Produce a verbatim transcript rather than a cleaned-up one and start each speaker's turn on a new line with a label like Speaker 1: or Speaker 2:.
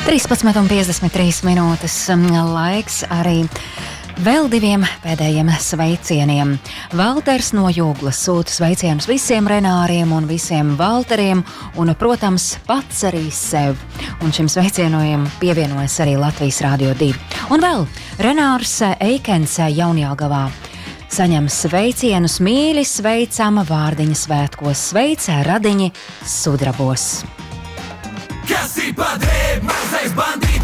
Speaker 1: trīspadsmit un piecdesmit trīs minūtes laiks arī vēl diviem pēdējiem sveicieniem. Valters no Jūglas sūta sveicienus visiem renāriem un visiem Valteriem un, protams, pats arī sev. Un šim sveicienojam pievienojas arī Latvijas Rādio divi. Un vēl Renārs Eikens Jaunjelgavā saņem sveicienus mīļi sveicama vārdiņa svētkos, sveicē radiņi sudrabos.
Speaker 2: Kas ir padrēb, mazais bandīt?